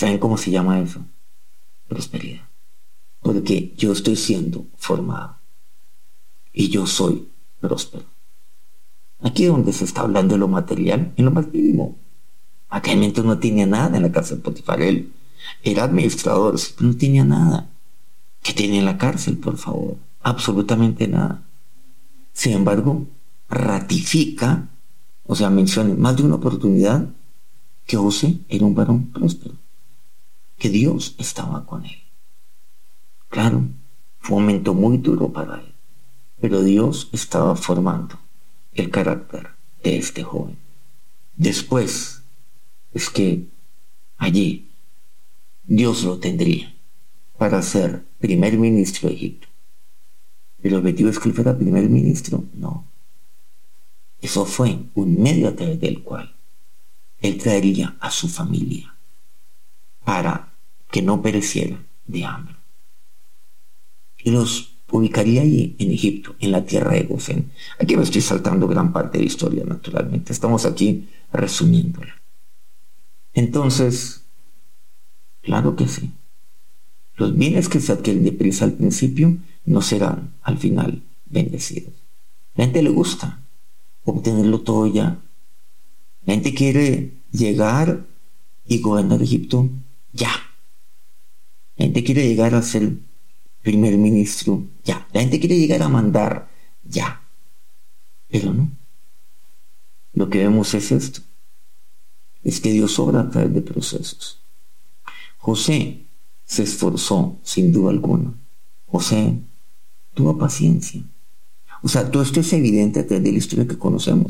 ¿Saben cómo se llama eso? Prosperidad. Porque yo estoy siendo formado y yo soy próspero. Aquí es donde se está hablando de lo material, en lo más mínimo. Aquelmente no tenía nada en la cárcel Potifar. Él era administrador, pero no tenía nada. ¿Qué tenía en la cárcel, por favor? Absolutamente nada. Sin embargo, ratifica, o sea, menciona más de una oportunidad que José era un varón próspero, que Dios estaba con él. Claro, fue un momento muy duro para él, pero Dios estaba formando el carácter de este joven. Después es que allí Dios lo tendría para ser primer ministro de Egipto. ¿Pero el objetivo es que él fuera primer ministro? No. Eso fue un medio a través del cual él traería a su familia para que no pereciera de hambre. Y los ubicaría allí en Egipto, en la tierra de Gosén. Aquí me estoy saltando gran parte de la historia, naturalmente. Estamos aquí resumiéndola. Entonces, claro que sí. Los bienes que se adquieren deprisa al principio no serán al final bendecidos. La gente le gusta obtenerlo todo ya. La gente quiere llegar y gobernar Egipto ya. La gente quiere llegar a ser primer ministro ya. La gente quiere llegar a mandar ya. Pero no. Lo que vemos es esto. Es que Dios obra a través de procesos. José se esforzó sin duda alguna. José tuvo paciencia. O sea, todo esto es evidente a través de la historia que conocemos.